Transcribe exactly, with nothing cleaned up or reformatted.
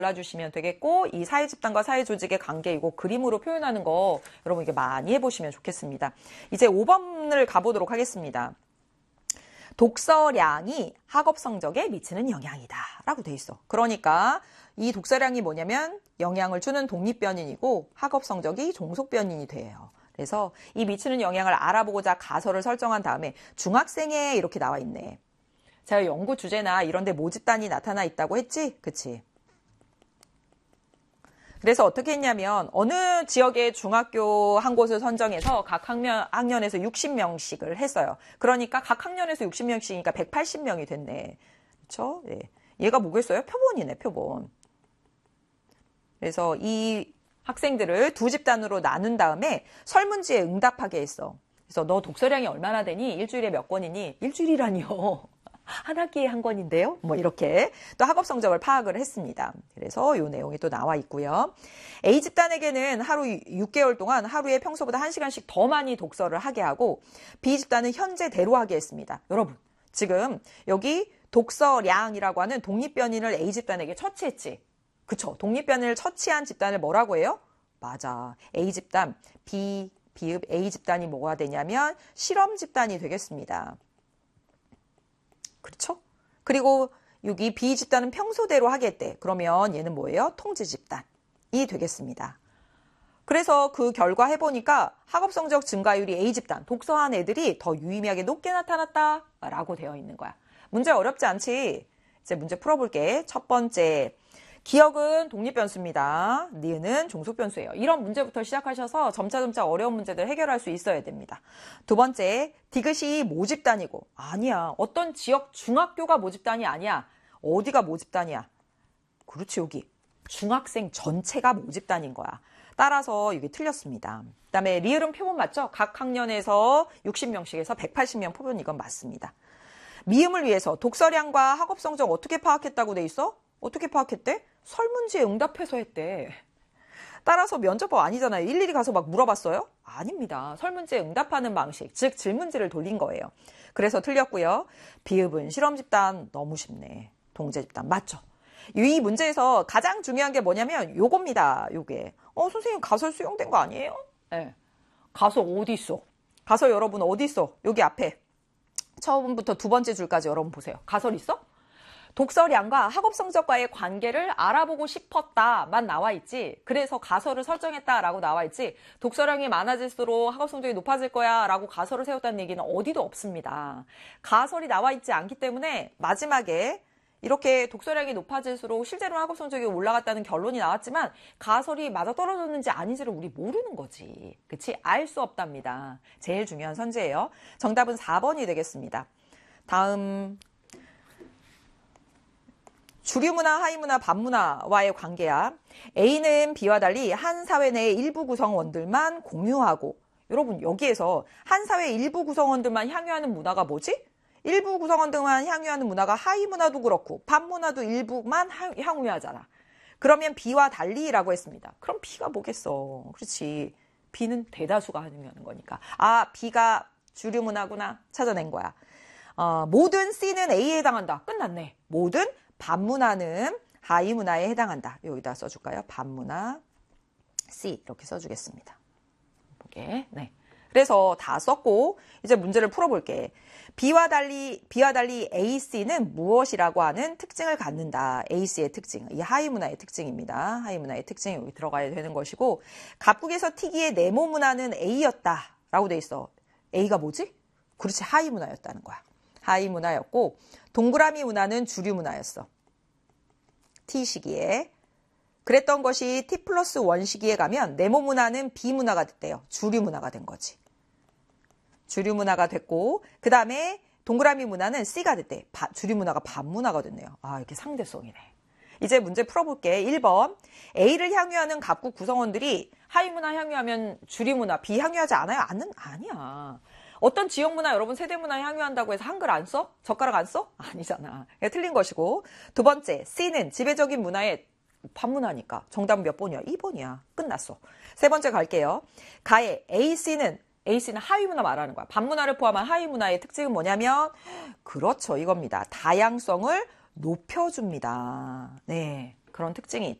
골라주시면 되겠고, 이 사회 집단과 사회 조직의 관계 이거 그림으로 표현하는 거 여러분 이게 많이 해보시면 좋겠습니다. 이제 오 번을 가보도록 하겠습니다. 독서량이 학업 성적에 미치는 영향이다 라고 돼 있어. 그러니까 이 독서량이 뭐냐면 영향을 주는 독립변인이고 학업 성적이 종속변인이 돼요. 그래서 이 미치는 영향을 알아보고자 가설을 설정한 다음에 중학생에 이렇게 나와 있네. 제가 연구 주제나 이런 데 모집단이 나타나 있다고 했지? 그치? 그래서 어떻게 했냐면 어느 지역의 중학교 한 곳을 선정해서 각 학년, 학년에서 육십 명씩을 했어요. 그러니까 각 학년에서 육십 명씩이니까 백팔십 명이 됐네. 그렇죠? 네. 얘가 뭐겠어요? 표본이네, 표본. 그래서 이 학생들을 두 집단으로 나눈 다음에 설문지에 응답하게 했어. 그래서 너 독서량이 얼마나 되니? 일주일에 몇 권이니? 일주일이라니요. 한 학기에 한 권인데요. 뭐 이렇게 또 학업 성적을 파악을 했습니다. 그래서 이 내용이 또 나와 있고요. A집단에게는 하루 육 개월 동안 하루에 평소보다 한 시간씩 더 많이 독서를 하게 하고 B집단은 현재대로 하게 했습니다. 여러분 지금 여기 독서량이라고 하는 독립변인을 A집단에게 처치했지. 그쵸? 독립변인을 처치한 집단을 뭐라고 해요? 맞아. A집단, B, 비읍 A집단이 뭐가 되냐면 실험집단이 되겠습니다. 그렇죠? 그리고 여기 B집단은 평소대로 하겠대. 그러면 얘는 뭐예요? 통지집단이 되겠습니다. 그래서 그 결과 해보니까 학업성적 증가율이 A집단, 독서한 애들이 더 유의미하게 높게 나타났다 라고 되어 있는 거야. 문제 어렵지 않지? 이제 문제 풀어볼게. 첫 번째, 기억은 독립변수입니다. 니은은 종속변수예요. 이런 문제부터 시작하셔서 점차점차 어려운 문제들 해결할 수 있어야 됩니다. 두 번째, 디귿이 모집단이고 아니야. 어떤 지역 중학교가 모집단이 아니야. 어디가 모집단이야? 그렇지 여기. 중학생 전체가 모집단인 거야. 따라서 이게 틀렸습니다. 그 다음에 리을은 표본 맞죠? 각 학년에서 육십 명씩에서 백팔십 명 표본 이건 맞습니다. 미음을 위해서 독서량과 학업성적 어떻게 파악했다고 돼 있어? 어떻게 파악했대? 설문지에 응답해서 했대. 따라서 면접법 아니잖아요. 일일이 가서 막 물어봤어요? 아닙니다. 설문지에 응답하는 방식, 즉 질문지를 돌린 거예요. 그래서 틀렸고요. 비읍은 실험집단 너무 쉽네. 동제집단 맞죠? 이 문제에서 가장 중요한 게 뭐냐면 요겁니다. 요게. 어 선생님 가설 수용된 거 아니에요? 네. 가설 어디 있어? 가설 여러분 어디 있어? 여기 앞에. 처음부터 두 번째 줄까지 여러분 보세요. 가설 있어? 독서량과 학업 성적과의 관계를 알아보고 싶었다만 나와 있지. 그래서 가설을 설정했다라고 나와 있지. 독서량이 많아질수록 학업 성적이 높아질 거야 라고 가설을 세웠다는 얘기는 어디도 없습니다. 가설이 나와 있지 않기 때문에 마지막에 이렇게 독서량이 높아질수록 실제로 학업 성적이 올라갔다는 결론이 나왔지만 가설이 맞아 떨어졌는지 아닌지를 우리 모르는 거지. 그치? 알 수 없답니다. 제일 중요한 선제예요. 정답은 사 번이 되겠습니다. 다음 주류문화, 하위문화, 반문화와의 관계야. A는 B와 달리 한 사회 내의 일부 구성원들만 공유하고 여러분 여기에서 한 사회 일부 구성원들만 향유하는 문화가 뭐지? 일부 구성원들만 향유하는 문화가 하위문화도 그렇고 반문화도 일부만 향유하잖아. 그러면 B와 달리라고 했습니다. 그럼 B가 뭐겠어? 그렇지. B는 대다수가 향유하는 거니까. 아, B가 주류문화구나. 찾아낸 거야. 어, 모든 C는 A에 해당한다. 끝났네. 모든 반문화는 하위문화에 해당한다. 여기다 써줄까요? 반문화 C 이렇게 써주겠습니다. 보게. 네. 그래서 다 썼고 이제 문제를 풀어볼게. B와 달리 B와 달리 A, C는 무엇이라고 하는 특징을 갖는다. A, C의 특징. 이 하위문화의 특징입니다. 하위문화의 특징이 여기 들어가야 되는 것이고 갑국에서 티기의 네모 문화는 A였다라고 돼 있어. A가 뭐지? 그렇지 하위문화였다는 거야. 하위문화였고 동그라미 문화는 주류 문화였어. T 시기에. 그랬던 것이 T 플러스 일 시기에 가면 네모 문화는 B 문화가 됐대요. 주류 문화가 된 거지. 주류 문화가 됐고 그 다음에 동그라미 문화는 C가 됐대. 바, 주류 문화가 반문화가 됐네요. 아 이렇게 상대성이네. 이제 문제 풀어볼게. 일 번 A를 향유하는 갑국 구성원들이 하위문화 향유하면 주류 문화 B 향유하지 않아요? 아는? 아니야. 어떤 지역 문화 여러분 세대 문화 향유한다고 해서 한글 안 써? 젓가락 안 써? 아니잖아. 틀린 것이고 두 번째 C는 지배적인 문화의 반문화니까 정답은 몇 번이야? 이 번이야. 끝났어. 세 번째 갈게요. 가의 A, C는 A, C는 하위문화 말하는 거야. 반문화를 포함한 하위문화의 특징은 뭐냐면 그렇죠. 이겁니다. 다양성을 높여줍니다. 네. 그런 특징이